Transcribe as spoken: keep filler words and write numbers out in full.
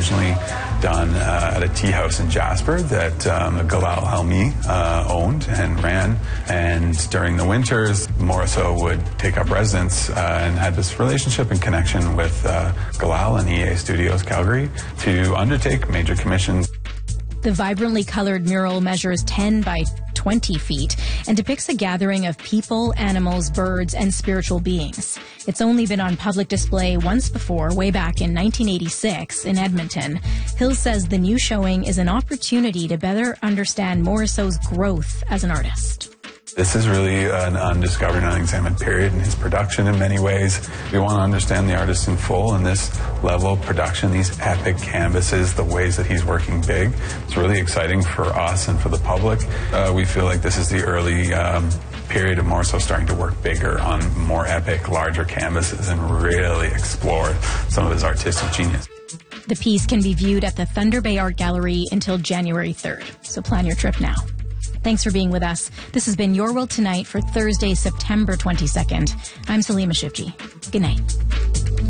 originally done uh, at a tea house in Jasper that um, Galal Halmi uh, owned and ran. And during the winters, Morisot would take up residence uh, and had this relationship and connection with uh, Galal and E A Studios Calgary to undertake major commissions. The vibrantly colored mural measures ten by twenty feet and depicts a gathering of people, animals, birds, and spiritual beings. It's only been on public display once before, way back in nineteen eighty-six in Edmonton. Hills says the new showing is an opportunity to better understand Morisot's growth as an artist. This is really an undiscovered, unexamined period in his production in many ways. We want to understand the artist in full, and this level of production, these epic canvases, the ways that he's working big, it's really exciting for us and for the public. Uh, we feel like this is the early um, period of Morisot starting to work bigger on more epic, larger canvases and really explore some of his artistic genius. The piece can be viewed at the Thunder Bay Art Gallery until January third, so plan your trip now. Thanks for being with us. This has been Your World Tonight for Thursday, September twenty-second. I'm Salima Shivji. Good night.